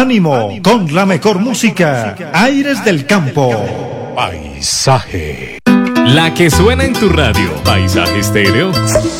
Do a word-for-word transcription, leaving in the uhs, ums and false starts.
Ánimo, con la mejor música. Aires del Campo. Paisaje. La que suena en tu radio. Paisaje Estéreo.